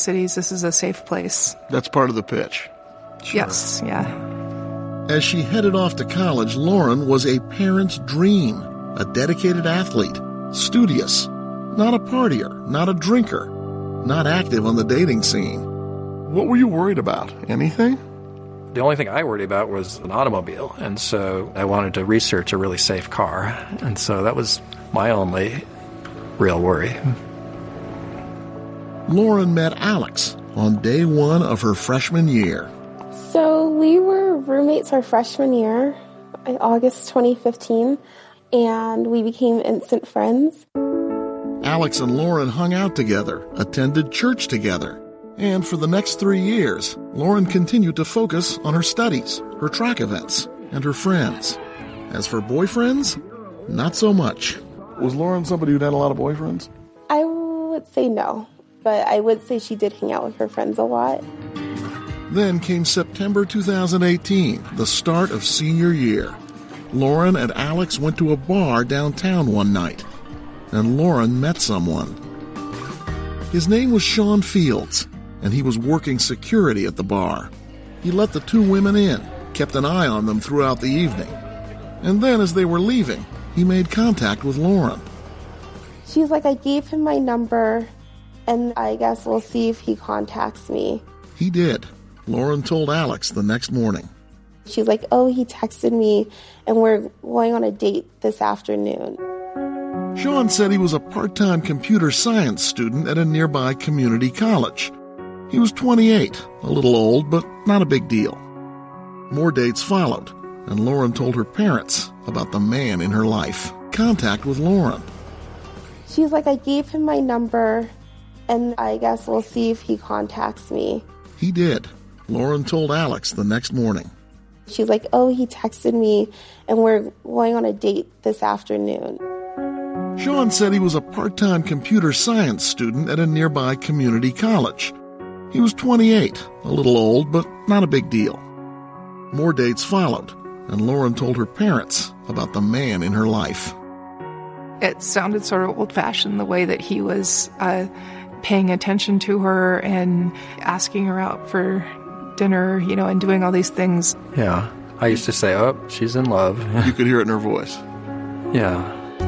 Cities, this is a safe place. That's part of the pitch. Sure. Yes, yeah. As she headed off to college, Lauren was a parent's dream, a dedicated athlete, studious, not a partier, not a drinker, not active on the dating scene. What were you worried about? Anything? The only thing I worried about was an automobile, and so I wanted to research a really safe car, and so that was my only real worry. Lauren met Alex on day one of her freshman year. So we were roommates our freshman year, in August 2015, and we became instant friends. Alex and Lauren hung out together, attended church together, and for the next 3 years, Lauren continued to focus on her studies, her track events, and her friends. As for boyfriends, not so much. Was Lauren somebody who'd had a lot of boyfriends? I would say no, but I would say she did hang out with her friends a lot. Then came September 2018, the start of senior year. Lauren and Alex went to a bar downtown one night, and Lauren met someone. His name was Sean Fields, and he was working security at the bar. He let the two women in, kept an eye on them throughout the evening. And then as they were leaving, he made contact with Lauren. She's like, I gave him my number, and I guess we'll see if he contacts me. He did. Lauren told Alex the next morning. She's like, oh, he texted me, and we're going on a date this afternoon. Sean said he was a part-time computer science student at a nearby community college. He was 28, a little old, but not a big deal. More dates followed, and Lauren told her parents about the man in her life. Contact with Lauren. She's like, I gave him my number, and I guess we'll see if he contacts me. He did. Lauren told Alex the next morning. She's like, oh, he texted me, and we're going on a date this afternoon. Sean said he was a part-time computer science student at a nearby community college. He was 28, a little old, but not a big deal. More dates followed, and Lauren told her parents about the man in her life. It sounded sort of old-fashioned, the way that he was paying attention to her and asking her out for dinner, and doing all these things. Yeah. I used to say, oh, she's in love. You could hear it in her voice. Yeah.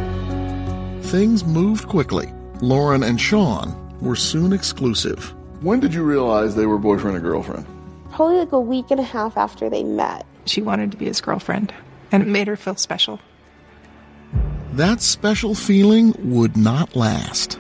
Things moved quickly. Lauren and Sean were soon exclusive. When did you realize they were boyfriend and girlfriend? Probably like a week and a half after they met. She wanted to be his girlfriend, and it made her feel special. That special feeling would not last.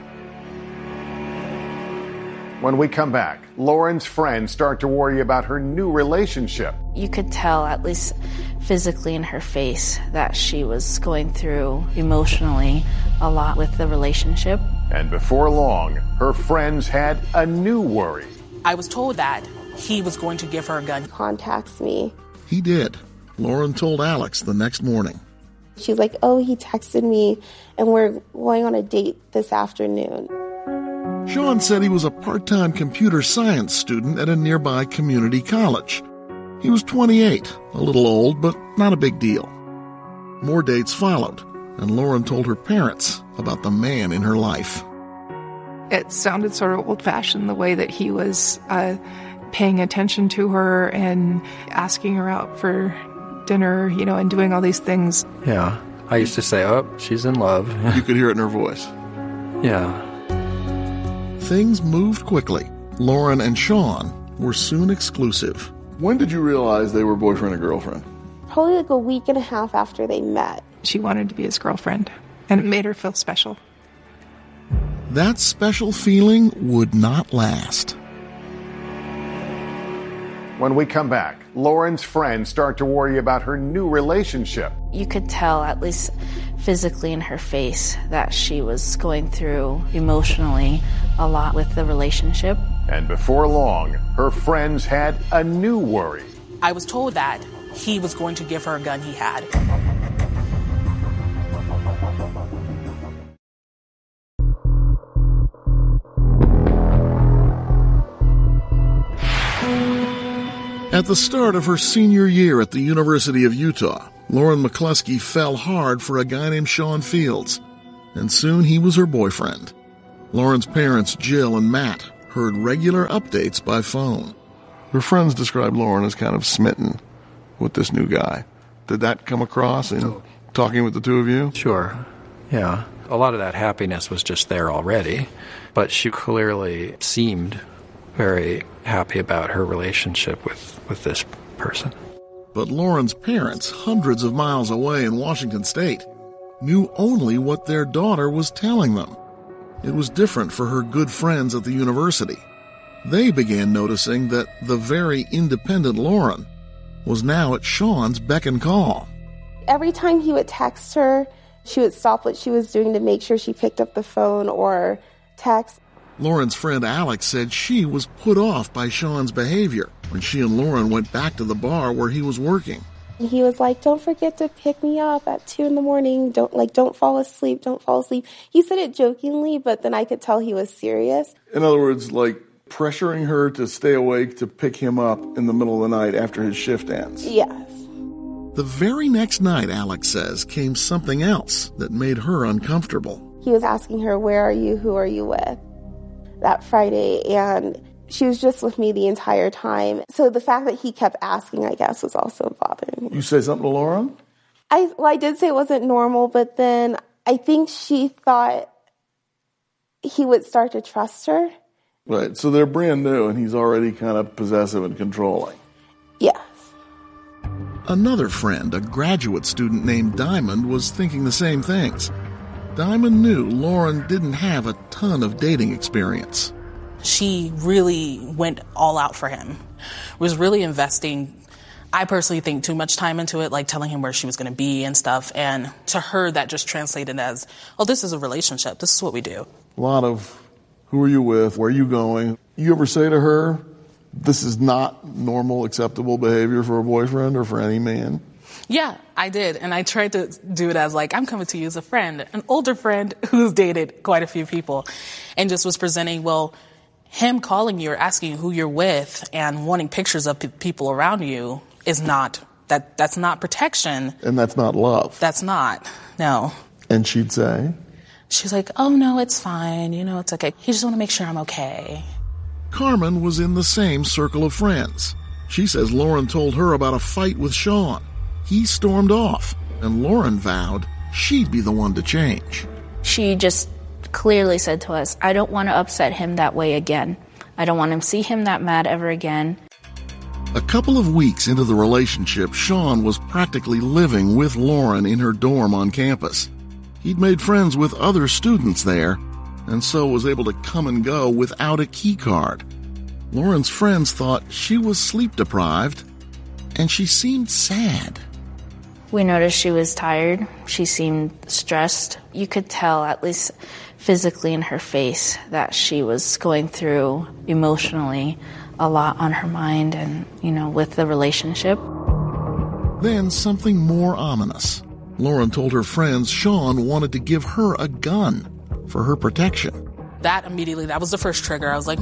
When we come back, Lauren's friends start to worry about her new relationship. You could tell, at least physically in her face, that she was going through emotionally a lot with the relationship. And before long, her friends had a new worry. I was told that he was going to give her a gun. Contacts me. He did. Lauren told Alex the next morning. She's like, oh, he texted me, and we're going on a date this afternoon. Sean said he was a part-time computer science student at a nearby community college. He was 28, a little old, but not a big deal. More dates followed, and Lauren told her parents about the man in her life. It sounded sort of old-fashioned, the way that he was paying attention to her and asking her out for dinner, and doing all these things. Yeah. I used to say, oh, she's in love. You could hear it in her voice. Yeah. Things moved quickly. Lauren and Sean were soon exclusive. When did you realize they were boyfriend and girlfriend? Probably like a week and a half after they met. She wanted to be his girlfriend, and it made her feel special. That special feeling would not last. When we come back, Lauren's friends start to worry about her new relationship. You could tell, at least physically in her face, that she was going through emotionally a lot with the relationship. And before long, her friends had a new worry. I was told that he was going to give her a gun he had. At the start of her senior year at the University of Utah, Lauren McCluskey fell hard for a guy named Sean Fields, and soon he was her boyfriend. Lauren's parents, Jill and Matt, heard regular updates by phone. Her friends described Lauren as kind of smitten with this new guy. Did that come across in talking with the two of you? Sure, yeah. A lot of that happiness was just there already, but she clearly seemed very happy about her relationship with this person. But Lauren's parents, hundreds of miles away in Washington State, knew only what their daughter was telling them. It was different for her good friends at the university. They began noticing that the very independent Lauren was now at Sean's beck and call. Every time he would text her, she would stop what she was doing to make sure she picked up the phone or text. Lauren's friend Alex said she was put off by Sean's behavior when she and Lauren went back to the bar where he was working. He was like, "Don't forget to pick me up at 2 a.m. Don't fall asleep. Don't fall asleep." He said it jokingly, but then I could tell he was serious. In other words, like pressuring her to stay awake to pick him up in the middle of the night after his shift ends. Yes. The very next night, Alex says, came something else that made her uncomfortable. He was asking her, "Where are you? Who are you with?" that Friday, and she was just with me the entire time. So the fact that he kept asking, I guess, was also bothering me. You say something to Lauren? I did say it wasn't normal, but then I think she thought he would start to trust her. Right, so they're brand new, and he's already kind of possessive and controlling. Yes. Another friend, a graduate student named Diamond, was thinking the same things. Diamond knew Lauren didn't have a ton of dating experience. She really went all out for him, was really investing, I personally think, too much time into it, like telling him where she was going to be and stuff. And to her, that just translated as, oh, this is a relationship. This is what we do. A lot of, who are you with? Where are you going? You ever say to her, this is not normal, acceptable behavior for a boyfriend or for any man? Yeah, I did. And I tried to do it as like, I'm coming to you as a friend, an older friend who's dated quite a few people, and just was presenting, well, him calling you or asking you who you're with and wanting pictures of people around you is not, that's not protection. And that's not love. That's not, no. And she'd say? She's like, oh, no, it's fine. You know, it's okay. He just want to make sure I'm okay. Carmen was in the same circle of friends. She says Lauren told her about a fight with Sean. He stormed off, and Lauren vowed she'd be the one to change. She just clearly said to us, I don't want to upset him that way again. I don't want to see him that mad ever again. A couple of weeks into the relationship, Sean was practically living with Lauren in her dorm on campus. He'd made friends with other students there, and so was able to come and go without a key card. Lauren's friends thought she was sleep-deprived, and she seemed sad. We noticed she was tired. She seemed stressed. You could tell, at least physically in her face, that she was going through emotionally a lot on her mind and, with the relationship. Then something more ominous. Lauren told her friends Sean wanted to give her a gun for her protection. That was the first trigger. I was like,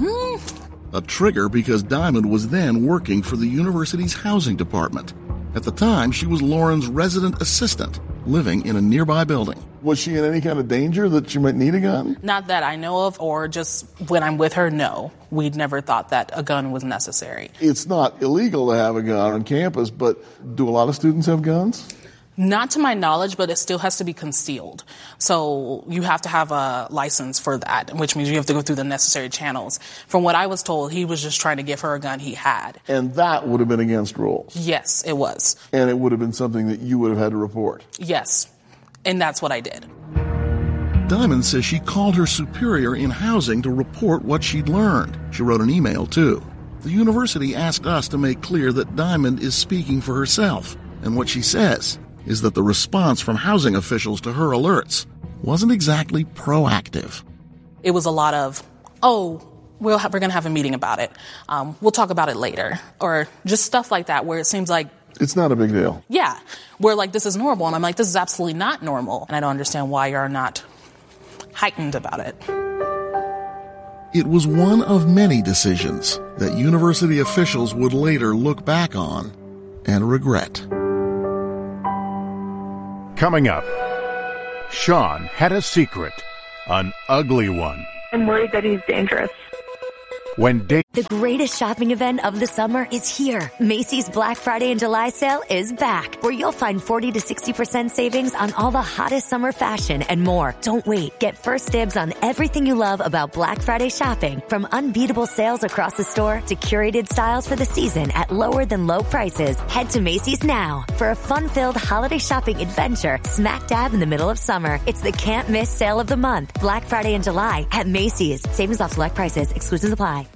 A trigger because Diamond was then working for the university's housing department. At the time, she was Lauren's resident assistant, living in a nearby building. Was she in any kind of danger that she might need a gun? Not that I know of, or just when I'm with her, no. We'd never thought that a gun was necessary. It's not illegal to have a gun on campus, but do a lot of students have guns? Not to my knowledge, but it still has to be concealed. So you have to have a license for that, which means you have to go through the necessary channels. From what I was told, he was just trying to give her a gun he had. And that would have been against rules? Yes, it was. And it would have been something that you would have had to report? Yes, and that's what I did. Diamond says she called her superior in housing to report what she'd learned. She wrote an email, too. The university asked us to make clear that Diamond is speaking for herself, and what she says is that the response from housing officials to her alerts wasn't exactly proactive. It was a lot of, we're going to have a meeting about it. We'll talk about it later. Or just stuff like that where it seems like... It's not a big deal. Yeah. Where like, this is normal. And I'm like, this is absolutely not normal. And I don't understand why you're not heightened about it. It was one of many decisions that university officials would later look back on and regret. Coming up, Sean had a secret, an ugly one. I'm worried that he's dangerous. The greatest shopping event of the summer is here. Macy's Black Friday and July sale is back, where you'll find 40 to 60% savings on all the hottest summer fashion and more. Don't wait. Get first dibs on everything you love about Black Friday shopping, from unbeatable sales across the store to curated styles for the season at lower than low prices. Head to Macy's now for a fun-filled holiday shopping adventure smack dab in the middle of summer. It's the can't miss sale of the month. Black Friday in July at Macy's. Savings off select prices. Exclusions apply.